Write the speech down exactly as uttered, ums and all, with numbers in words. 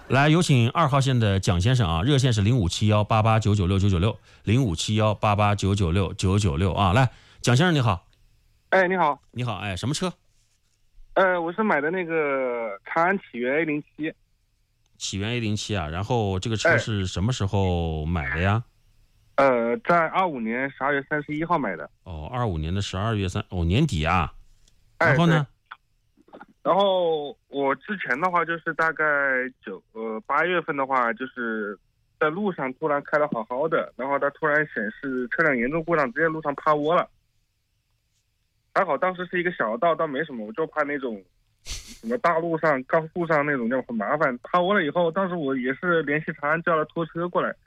来，有请二号线的蒋先生啊，热线是零五七幺八八九九六九九六，零五七幺八八九九六九九六啊。来，蒋先生你好。 哎，你好。 你好，哎，什么车？ 呃，我是买的那个长安启源 A 零七。 启源 A 零七啊，然后这个车是什么时候买的呀？ 哎、呃，在二五年十二月三十一号买的。 哦，二五年的十二月三，哦，年底啊。 哎、 然后呢？ 然后我之前的话就是大概九呃八月份的话，就是在路上突然开得好好的，然后它突然显示车辆严重故障，直接路上趴窝了。还好当时是一个小道，倒没什么，我就怕那种什么大路上、高速上那种就很麻烦。趴窝了以后，当时我也是联系长安叫了拖车过来，